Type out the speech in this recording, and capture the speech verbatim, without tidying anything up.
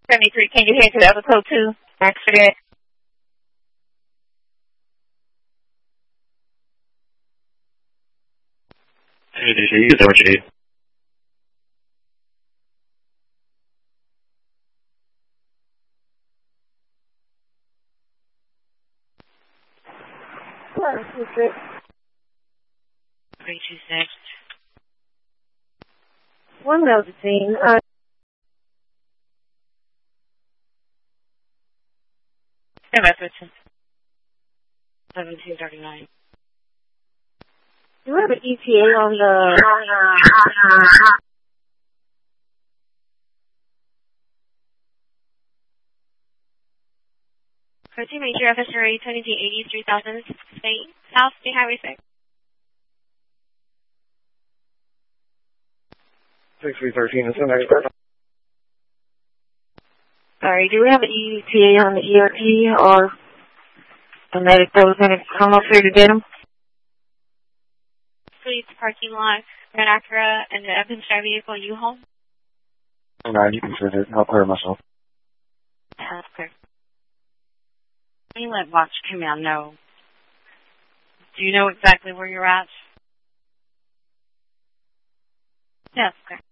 seventy-three, can you head to the other code two? Accident. seventy-three, is that what you need? three two six. One Melvin. Uh, seven two thirty nine. Do you have an E T A on the? Could you make your officer eight twenty-two eighty three thousand State South State Highway six? six three thirteen is in there. Sorry, do we have an E T A on the E R P or the medic that was going to come up here to get him? Suites, parking lot, Red Acura, and the Evans Drive vehicle U-Haul? No, you can sit it. I'll clear myself. That's clear. Can you let Watch Command know? Do you know exactly where you're at? Yes, clear.